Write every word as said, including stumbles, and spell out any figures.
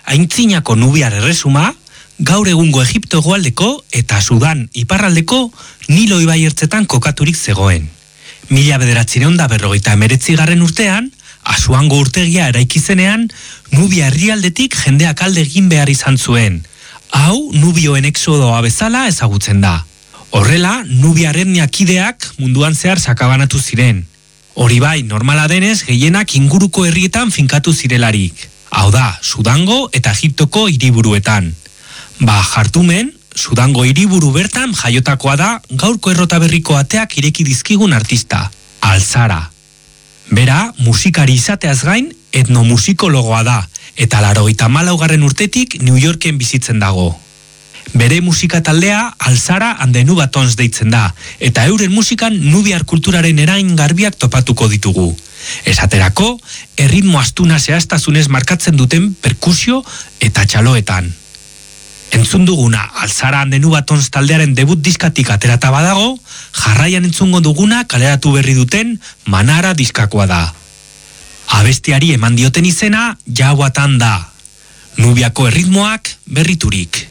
aintzinako nubiar erresuma, gaur egungo Egipto hegoaldeko eta Sudan iparraldeko Nilo ibai ertzetan kokaturik zegoen. Mila bederatziehun eta berrogeita hemeretzigarren urtean, Asuango urtegia eraiki zenean, Nubia herrialdetik jendeak alde egin behar izan zuen. Hau Nubioen exodoa bezala ezagutzen da. Horrela, Nubiar etnia kideak munduan zehar sakabanatu ziren. Hori bai, normala denez, gehienak inguruko herrietan finkatu zirelarik. Hau da, Sudango eta Egiptoko hiriburuetan. Ba, Jartumen, Sudango hiriburu bertan jaiotakoa da gaurko errota berriko ateak ireki dizkigun artista, Alzara. Bera, musikari izateaz gain, etnomusikologoa da, eta laurogeita hamalaugarren urtetik New Yorken bizitzen dago. Bere musika taldea Alzara and the Nubatons deitzen da, eta euren musikan nubiar kulturaren erain garbiak topatuko ditugu. Esaterako, erritmo astuna zehaztasunez markatzen duten perkusio eta txaloetan. Entzun duguna Alzara and the Nubatons taldearen debut diskatik aterata badago, jarraian entzungo duguna kaleratu berri duten Manara diskakoa da. Abestiari eman dioten izena Jawatan da. Nubiako erritmoak berriturik.